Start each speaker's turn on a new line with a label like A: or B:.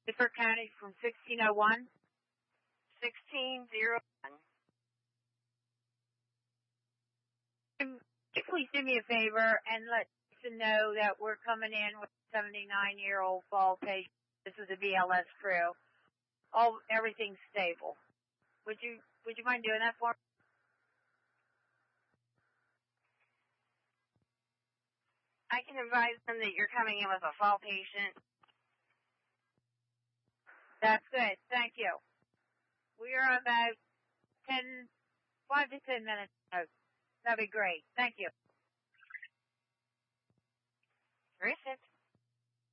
A: Clifford County from 1601.
B: 1601.
A: Please do me a favor and let Jason know that we're coming in with a 79-year-old fall patient. This is a BLS crew. Everything's stable. Would you mind doing that for me?
B: I can advise them that you're coming in with a fall patient.
A: That's good. Thank you. We are about 5 to 10 minutes out. That'd be great. Thank you.
B: Terrific.